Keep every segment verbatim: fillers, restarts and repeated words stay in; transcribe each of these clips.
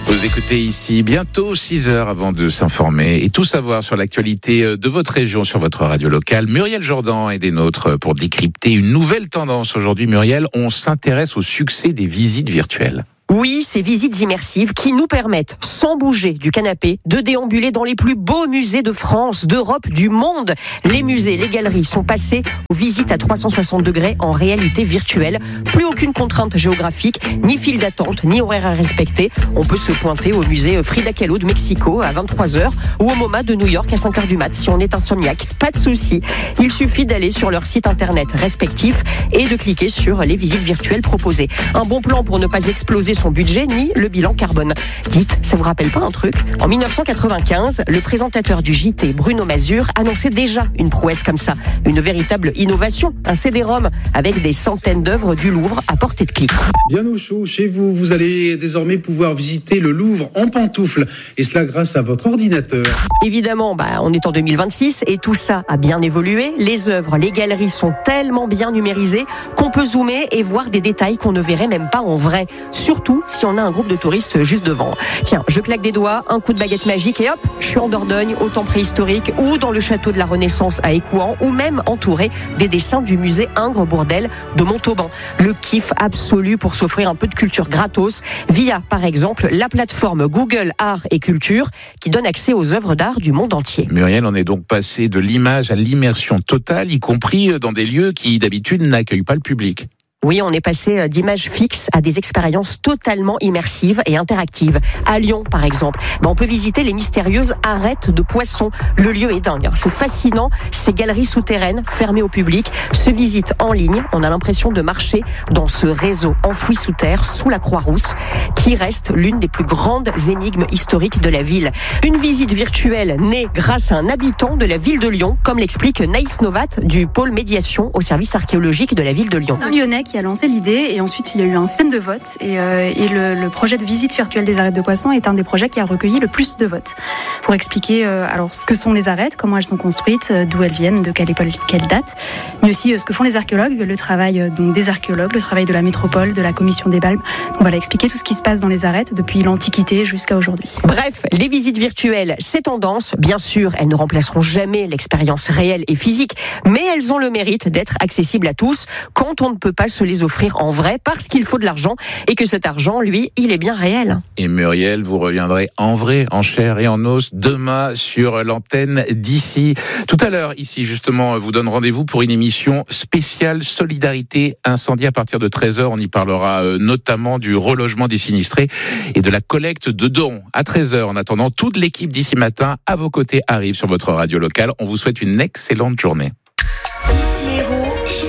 Vous écoutez ici bientôt six heures avant de s'informer et tout savoir sur l'actualité de votre région sur votre radio locale. Muriel Jourdan est des nôtres pour décrypter une nouvelle tendance. Aujourd'hui, Muriel, on s'intéresse au succès des visites virtuelles. Oui, ces visites immersives qui nous permettent, sans bouger du canapé, de déambuler dans les plus beaux musées de France, d'Europe, du monde. Les musées, les galeries sont passés aux visites à trois cent soixante degrés en réalité virtuelle. Plus aucune contrainte géographique, ni file d'attente, ni horaire à respecter. On peut se pointer au musée Frida Kahlo de Mexico à vingt-trois heures ou au MoMA de New York à cinq heures du mat si on est insomniaque. Pas de souci. Il suffit d'aller sur leur site internet respectif et de cliquer sur les visites virtuelles proposées. Un bon plan pour ne pas exploser son budget ni le bilan carbone. Dites, ça vous rappelle pas un truc ? En dix-neuf cent quatre-vingt-quinze, le présentateur du J T, Bruno Mazur, annonçait déjà une prouesse comme ça. Une véritable innovation, un C D-ROM avec des centaines d'œuvres du Louvre à portée de clic. Bien au chaud chez vous, vous allez désormais pouvoir visiter le Louvre en pantoufles. Et cela grâce à votre ordinateur. Évidemment, bah, on est en deux mille vingt-six et tout ça a bien évolué. Les œuvres, les galeries sont tellement bien numérisées qu'on peut zoomer et voir des détails qu'on ne verrait même pas en vrai. Surtout si on a un groupe de touristes juste devant. Tiens, je claque des doigts, un coup de baguette magique et hop, je suis en Dordogne, au temps préhistorique ou dans le château de la Renaissance à Écouen ou même entouré des dessins du musée Ingres-Bourdelle de Montauban. Le kiff absolu pour s'offrir un peu de culture gratos via, par exemple, la plateforme Google Art et Culture qui donne accès aux œuvres d'art du monde entier. Muriel, on est donc passé de l'image à l'immersion totale, y compris dans des lieux qui d'habitude n'accueillent pas le public. Oui, on est passé d'images fixes à des expériences totalement immersives et interactives. À Lyon, par exemple, ben on peut visiter les mystérieuses arêtes de poissons. Le lieu est dingue, c'est fascinant. Ces galeries souterraines, fermées au public, se visitent en ligne. On a l'impression de marcher dans ce réseau enfoui sous terre, sous la Croix-Rousse, qui reste l'une des plus grandes énigmes historiques de la ville. Une visite virtuelle née grâce à un habitant de la ville de Lyon, comme l'explique Naïs Novat du pôle médiation au service archéologique de la ville de Lyon. Un Lyonnais qui a lancé l'idée et ensuite il y a eu un système de vote et, euh, et le, le projet de visite virtuelle des arêtes de poissons est un des projets qui a recueilli le plus de votes pour expliquer euh, alors ce que sont les arêtes, comment elles sont construites, euh, d'où elles viennent, de quelle époque, quelle date, mais aussi euh, ce que font les archéologues, le travail euh, donc des archéologues, le travail de la métropole, de la commission des Balmes. On va expliquer tout ce qui se passe dans les arêtes depuis l'Antiquité jusqu'à aujourd'hui. Bref, les visites virtuelles, c'est tendance. Bien sûr, elles ne remplaceront jamais l'expérience réelle et physique, mais elles ont le mérite d'être accessibles à tous quand on ne peut pas se les offrir en vrai parce qu'il faut de l'argent et que cet argent, lui, il est bien réel. Et Muriel, vous reviendrez en vrai, en chair et en os demain sur l'antenne d'ici. Tout à l'heure, ici, justement, vous donne rendez-vous pour une émission spéciale Solidarité Incendie à partir de treize heures. On y parlera euh, notamment du relogement des sinistrés et de la collecte de dons à treize heures. En attendant, toute l'équipe d'ici matin à vos côtés arrive sur votre radio locale. On vous souhaite une excellente journée. Ici Héros.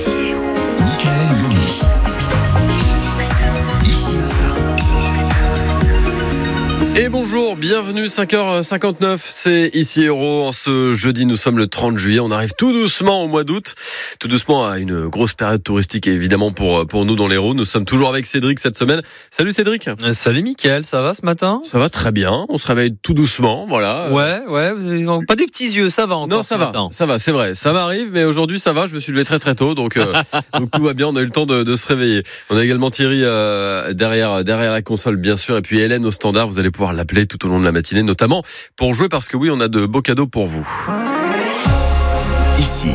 Et bonjour, bienvenue, cinq heures cinquante-neuf, c'est Ici Héros. En ce jeudi, nous sommes le trente juillet, on arrive tout doucement au mois d'août, tout doucement à une grosse période touristique évidemment pour, pour nous dans l'Hérault. Nous sommes toujours avec Cédric cette semaine. Salut Cédric. Salut Mickaël, ça va ce matin ? Ça va très bien, on se réveille tout doucement, voilà. Ouais, ouais, vous avez pas des petits yeux, ça va encore. Non, ça va, matin. ça va, c'est vrai, ça m'arrive, mais aujourd'hui ça va, je me suis levé très très tôt, donc, euh, donc tout va bien, on a eu le temps de, de se réveiller. On a également Thierry euh, derrière, derrière la console bien sûr, et puis Hélène au standard, vous allez pouvoir l'appeler tout au long de la matinée, notamment pour jouer parce que oui, on a de beaux cadeaux pour vous. Ici,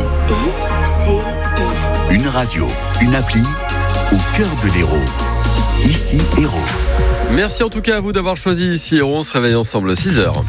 une radio, une appli au cœur de l'Hérault. Ici Héros. Merci en tout cas à vous d'avoir choisi Ici Héros. On se réveille ensemble à six heures.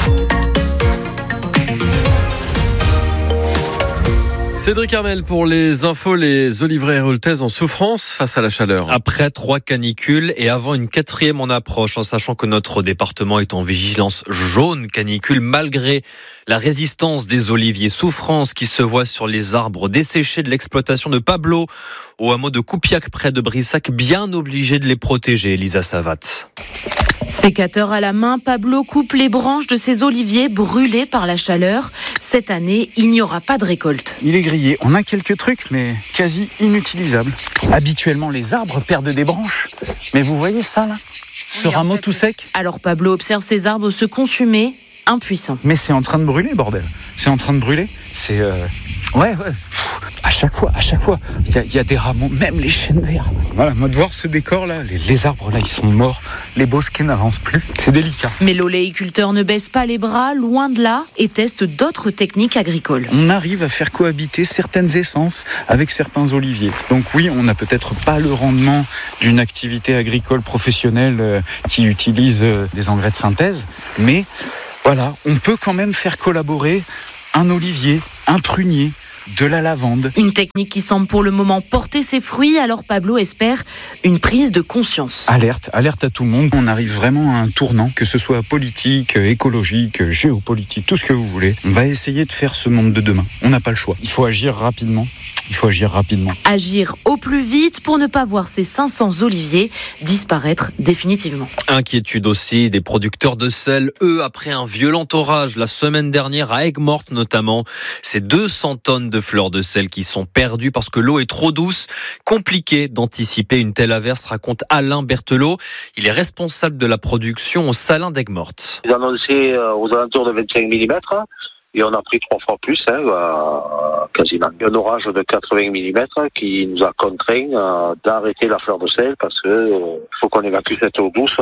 Cédric Armel pour les infos, les oliveraies héraultaises en souffrance face à la chaleur. Après trois canicules et avant une quatrième en approche, en sachant que notre département est en vigilance jaune canicule, malgré la résistance des oliviers, souffrance qui se voit sur les arbres desséchés de l'exploitation de Pablo au hameau de Coupiac près de Brissac, bien obligé de les protéger, Elisa Savat. Sécateur à la main, Pablo coupe les branches de ses oliviers brûlés par la chaleur. Cette année, il n'y aura pas de récolte. Il est grillé. On a quelques trucs, mais quasi inutilisables. Habituellement, les arbres perdent des branches. Mais vous voyez ça, là ? Ce oui, rameau fait, tout sec ? Alors Pablo observe ses arbres se consumer, impuissant. Mais c'est en train de brûler, bordel. C'est en train de brûler. C'est... Euh... Ouais, ouais. À chaque fois, à chaque fois, il y a, y a des rameaux, même les chênes verts. Voilà, moi de voir ce décor là, les, les arbres là, ils sont morts, les bosquets n'avancent plus, c'est délicat. Mais l'oléiculteur ne baisse pas les bras, loin de là, et teste d'autres techniques agricoles. On arrive à faire cohabiter certaines essences avec certains oliviers. Donc oui, on n'a peut-être pas le rendement d'une activité agricole professionnelle euh, qui utilise euh, des engrais de synthèse, mais voilà, on peut quand même faire collaborer un olivier, un prunier, de la lavande. Une technique qui semble pour le moment porter ses fruits, alors Pablo espère une prise de conscience. Alerte, alerte à tout le monde. On arrive vraiment à un tournant, que ce soit politique, écologique, géopolitique, tout ce que vous voulez. On va essayer de faire ce monde de demain. On n'a pas le choix. Il faut agir rapidement. Il faut agir rapidement. Agir au plus vite pour ne pas voir ces cinq cents oliviers disparaître définitivement. Inquiétude aussi des producteurs de sel, eux, après un violent orage la semaine dernière à Aigues-Mortes notamment. Ces deux cents tonnes de fleurs de sel qui sont perdues parce que l'eau est trop douce. Compliqué d'anticiper une telle averse, raconte Alain Berthelot. Il est responsable de la production au Salin d'Aigues-Mortes. Ils annonçaient aux alentours de vingt-cinq millimètres et on a pris trois fois plus, hein, quasiment. Un orage de quatre-vingts millimètres qui nous a contraints d'arrêter la fleur de sel parce que euh, faut qu'on évacue cette eau douce.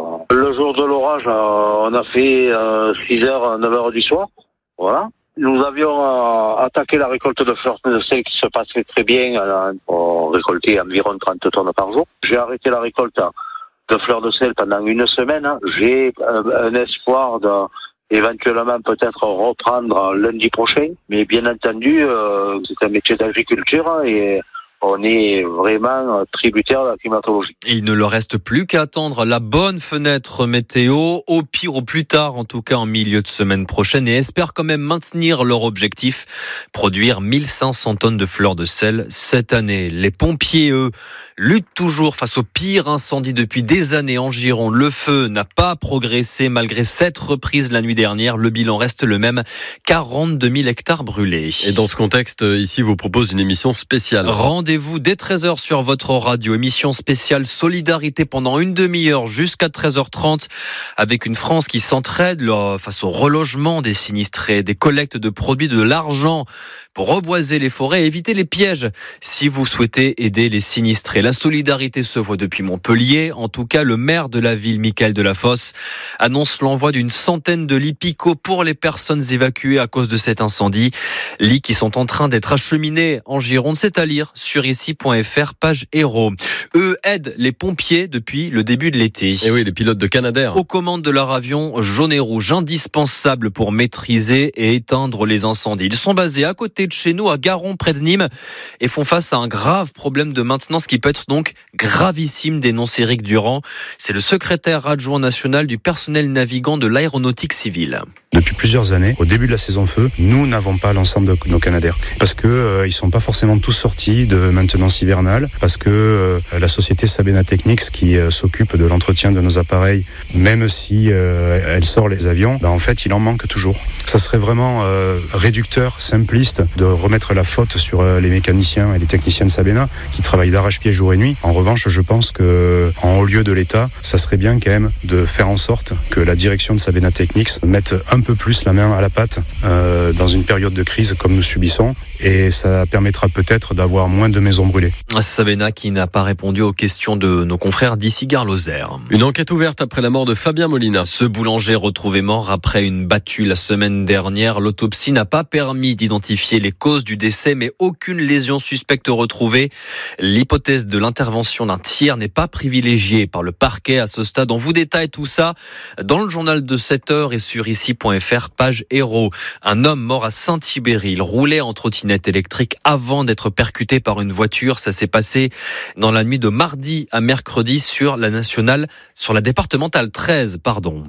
Le jour de l'orage, on a fait six heures, neuf heures du soir. Voilà. Nous avions euh, attaqué la récolte de fleurs de sel qui se passait très bien. Euh, on récoltait environ trente tonnes par jour. J'ai arrêté la récolte de fleurs de sel pendant une semaine. J'ai euh, un espoir de éventuellement peut-être reprendre lundi prochain. Mais bien entendu, euh, c'est un métier d'agriculture et on est vraiment tributaire de la climatologie. Il ne leur reste plus qu'à attendre la bonne fenêtre météo, au pire au plus tard, en tout cas en milieu de semaine prochaine, et espèrent quand même maintenir leur objectif, produire mille cinq cents tonnes de fleurs de sel cette année. Les pompiers, eux, luttent toujours face au pire incendie depuis des années en Gironde. Le feu n'a pas progressé malgré sept reprises la nuit dernière. Le bilan reste le même, quarante-deux mille hectares brûlés. Et dans ce contexte, ici, vous propose une émission spéciale. Rendez-vous dès treize heures sur votre radio. Émission spéciale Solidarité pendant une demi-heure jusqu'à treize heures trente avec une France qui s'entraide face au relogement des sinistrés, des collectes de produits, de l'argent pour reboiser les forêts et éviter les pièges si vous souhaitez aider les sinistrés. La solidarité se voit depuis Montpellier. En tout cas, le maire de la ville, Michael Delafosse, annonce l'envoi d'une centaine de lits picots pour les personnes évacuées à cause de cet incendie. Lits qui sont en train d'être acheminés en Gironde. C'est à lire sur ici point f r, page héros. Eux aident les pompiers depuis le début de l'été. Et oui, les pilotes de Canadair. Aux commandes de leur avion jaune et rouge, indispensable pour maîtriser et éteindre les incendies. Ils sont basés à côté de chez nous, à Garon, près de Nîmes, et font face à un grave problème de maintenance qui peut être donc gravissime, dénonce Éric Durand. C'est le secrétaire adjoint national du personnel navigant de l'aéronautique civile. Depuis plusieurs années, au début de la saison feu, nous n'avons pas l'ensemble de nos Canadair parce que euh, ils sont pas forcément tous sortis de maintenance hivernale, parce que euh, la société Sabena Technics qui euh, s'occupe de l'entretien de nos appareils, même si euh, elle sort les avions, ben, en fait il en manque toujours. Ça serait vraiment euh, réducteur, simpliste de remettre la faute sur euh, les mécaniciens et les techniciens de Sabena qui travaillent d'arrache-pied jour et nuit. En revanche, je pense que en haut lieu de l'État, ça serait bien quand même de faire en sorte que la direction de Sabena Technics mette un peu plus la main à la pâte euh, dans une période de crise comme nous subissons, et ça permettra peut-être d'avoir moins de maisons brûlées. Sabena qui n'a pas répondu aux questions de nos confrères d'ici Gare-Lozère. Une enquête ouverte après la mort de Fabien Molina. Ce boulanger retrouvé mort après une battue la semaine dernière. L'autopsie n'a pas permis d'identifier les causes du décès, mais aucune lésion suspecte retrouvée. L'hypothèse de l'intervention d'un tiers n'est pas privilégiée par le parquet à ce stade. On vous détaille tout ça dans le journal de sept heures et sur ici point f r, page héros. Un homme mort à Saint-Thibéry. Il roulait en trottinette électrique avant d'être percuté par une voiture. Ça s'est passé dans la nuit de mardi à mercredi sur la nationale, sur la départementale treize, pardon.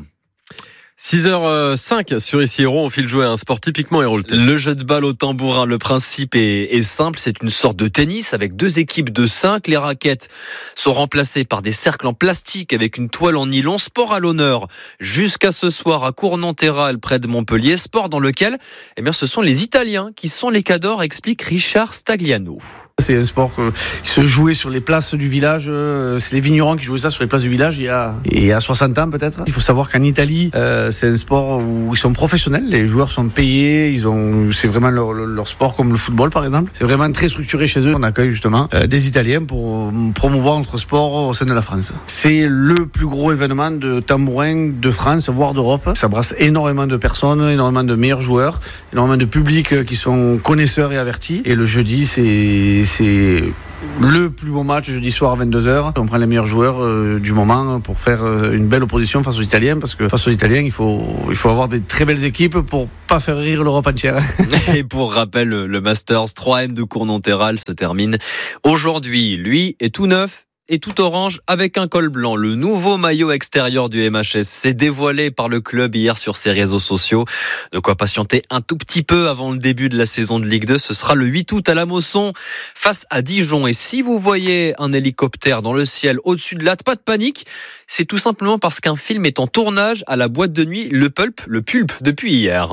six heures cinq sur ici Héros, on file jouer à un sport typiquement héroltais. Le jeu de balle au tambourin, le principe est, est simple, c'est une sorte de tennis avec deux équipes de cinq. Les raquettes sont remplacées par des cercles en plastique avec une toile en nylon. Sport à l'honneur jusqu'à ce soir à Cournanterral près de Montpellier. Sport dans lequel eh bien, ce sont les Italiens qui sont les cadors, explique Richard Stagliano. C'est un sport qui se jouait sur les places du village. C'est les vignerons qui jouaient ça sur les places du village il y a, il y a soixante ans peut-être. Il faut savoir qu'en Italie, euh, Euh, c'est un sport où ils sont professionnels, les joueurs sont payés, ils ont, c'est vraiment leur, leur sport comme le football par exemple. C'est vraiment très structuré chez eux. On accueille justement euh, des Italiens pour promouvoir notre sport au sein de la France. C'est le plus gros événement de tambourin de France, voire d'Europe. Ça brasse énormément de personnes, énormément de meilleurs joueurs, énormément de publics qui sont connaisseurs et avertis. Et le jeudi, c'est, c'est le plus beau match jeudi soir à vingt-deux heures. On prend les meilleurs joueurs euh, du moment pour faire euh, une belle opposition face aux Italiens, parce que face aux Italiens, il faut, il faut avoir des très belles équipes pour pas faire rire l'Europe entière. Et pour rappel, le Masters trois M de Cournonterral se termine aujourd'hui. Lui est tout neuf et tout orange avec un col blanc. Le nouveau maillot extérieur du M H S s'est dévoilé par le club hier sur ses réseaux sociaux. De quoi patienter un tout petit peu avant le début de la saison de Ligue deux. Ce sera le huit août à la Mosson face à Dijon. Et si vous voyez un hélicoptère dans le ciel au-dessus de là, pas de panique. C'est tout simplement parce qu'un film est en tournage à la boîte de nuit Le Pulp, le Pulp depuis hier.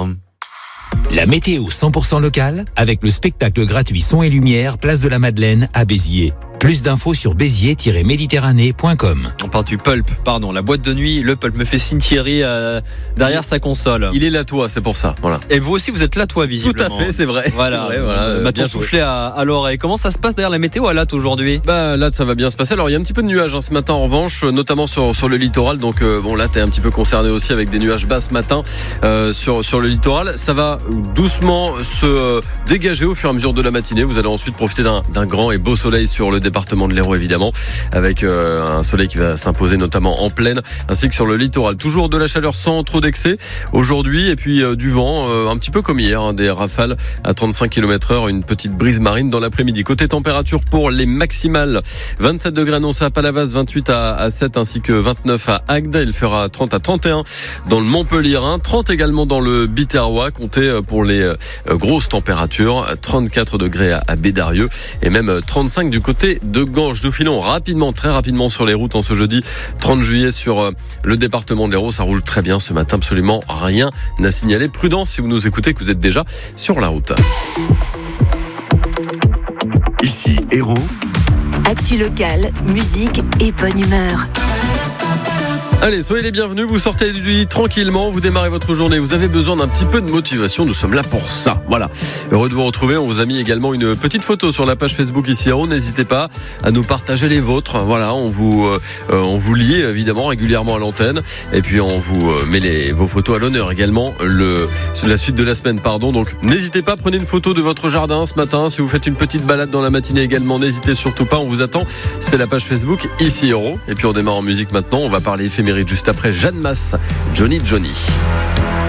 La météo cent pour cent locale avec le spectacle gratuit Son et Lumière, place de la Madeleine à Béziers. Plus d'infos sur béziers tiret méditerranée point com. On parle du Pulp, pardon, la boîte de nuit, le Pulp me fait signe Thierry euh, derrière sa console. Il est là toi, c'est pour ça. Voilà. Et vous aussi, vous êtes là toi, visiblement. Tout à fait, c'est vrai. Voilà, c'est vrai, voilà. Euh, m'a-t-on soufflé à, à l'oreille. Comment ça se passe derrière la météo à Latte aujourd'hui ? Bah Latte, ça va bien se passer. Alors il y a un petit peu de nuages hein, ce matin en revanche, notamment sur sur le littoral. Donc euh, bon là, t'es un petit peu concerné aussi avec des nuages bas ce matin euh, sur sur le littoral. Ça va doucement se euh, dégager au fur et à mesure de la matinée. Vous allez ensuite profiter d'un d'un grand et beau soleil sur le département de l'Hérault évidemment. Avec euh, un soleil qui va s'imposer notamment en plaine ainsi que sur le littoral. Toujours de la chaleur sans trop d'excès aujourd'hui et puis euh, du vent euh, un petit peu comme hier, hein, des rafales à trente-cinq kilomètres heure, une petite brise marine dans l'après-midi. Côté température pour les maximales, vingt-sept degrés annoncés à Palavas, vingt-huit à, à sept ainsi que vingt-neuf à Agde. Il fera trente à trente et un dans le Montpellierin, trente également dans le Biterrois. Comptez pour les euh, grosses températures, trente-quatre degrés à, à Bédarieux et même trente-cinq du côté de Ganges. Nous filons rapidement, très rapidement sur les routes en ce jeudi trente juillet sur le département de l'Hérault. Ça roule très bien ce matin, absolument rien à signaler. Prudence si vous nous écoutez, que vous êtes déjà sur la route. Ici Hérault. Actu locale, musique et bonne humeur. Allez, soyez les bienvenus, vous sortez du lit tranquillement, vous démarrez votre journée, vous avez besoin d'un petit peu de motivation, nous sommes là pour ça, voilà. Heureux de vous retrouver, on vous a mis également une petite photo sur la page Facebook Ici Hérault, n'hésitez pas à nous partager les vôtres, voilà, on vous, euh, on vous lit évidemment régulièrement à l'antenne, et puis on vous met les, vos photos à l'honneur également, le, la suite de la semaine, pardon, donc n'hésitez pas, prenez une photo de votre jardin ce matin, si vous faites une petite balade dans la matinée également, n'hésitez surtout pas, on vous attend, c'est la page Facebook Ici Hérault, et puis on démarre en musique maintenant, on va parler éphéméride juste après Jeanne Masse, Johnny Johnny.